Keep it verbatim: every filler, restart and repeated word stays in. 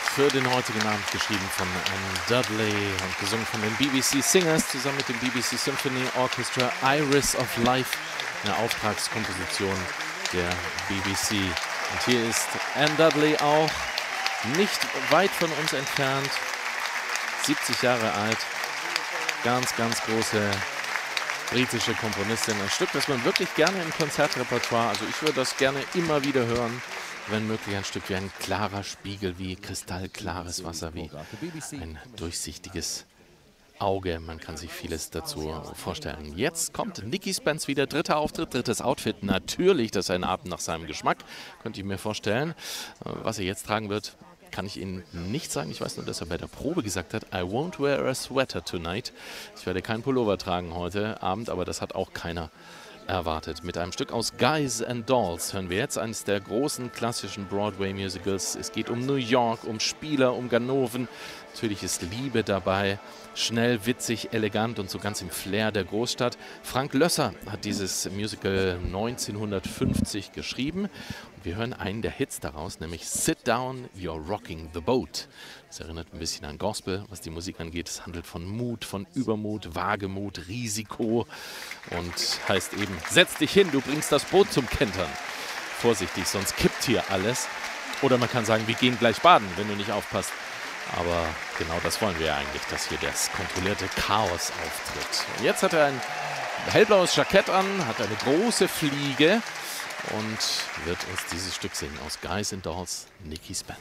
für den heutigen Abend, geschrieben von Anne Dudley und gesungen von den B B C Singers zusammen mit dem B B C Symphony Orchestra. Iris of Life, eine Auftragskomposition der B B C. Und hier ist Anne Dudley auch nicht weit von uns entfernt, siebzig Jahre alt, ganz, ganz große britische Komponistin. Ein Stück, das man wirklich gerne im Konzertrepertoire, also ich würde das gerne immer wieder hören, wenn möglich ein Stück wie ein klarer Spiegel, wie kristallklares Wasser, wie ein durchsichtiges Auge. Man kann sich vieles dazu vorstellen. Jetzt kommt Nicky Spence wieder, dritter Auftritt, drittes Outfit. Natürlich, das ist ein Abend nach seinem Geschmack, könnte ich mir vorstellen. Was er jetzt tragen wird, kann ich Ihnen nicht sagen. Ich weiß nur, dass er bei der Probe gesagt hat, I won't wear a sweater tonight. Ich werde keinen Pullover tragen heute Abend, aber das hat auch keiner erwartet. Mit einem Stück aus Guys and Dolls hören wir jetzt eines der großen klassischen Broadway-Musicals. Es geht um New York, um Spieler, um Ganoven. Natürlich ist Liebe dabei. Schnell, witzig, elegant und so ganz im Flair der Großstadt. Frank Loesser hat dieses Musical neunzehnhundertfünfzig geschrieben. Und wir hören einen der Hits daraus, nämlich Sit Down, You're Rocking the Boat. Das erinnert ein bisschen an Gospel, was die Musik angeht. Es handelt von Mut, von Übermut, Wagemut, Risiko und heißt eben, setz dich hin, du bringst das Boot zum Kentern. Vorsichtig, sonst kippt hier alles. Oder man kann sagen, wir gehen gleich baden, wenn du nicht aufpasst. Aber genau das wollen wir ja eigentlich, dass hier das kontrollierte Chaos auftritt. Und jetzt hat er ein hellblaues Jackett an, hat eine große Fliege und wird uns dieses Stück singen aus Guys and Dolls, Nicky Spence.